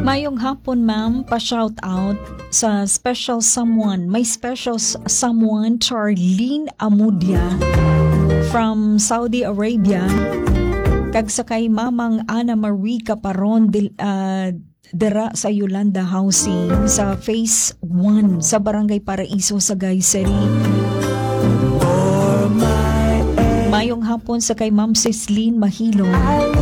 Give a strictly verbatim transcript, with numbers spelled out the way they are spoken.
Mayong hapon, ma'am. Pa-shout out sa special someone. May special s- someone, Charlene Amudia from Saudi Arabia. Kag sa kay Mamang Ana Marie Caparon del, uh, dera sa Yolanda Housing sa Phase one sa Barangay Paraiso sa Gayseri. Mayong hapon sa kay Ma'am Cecilyn Mahilo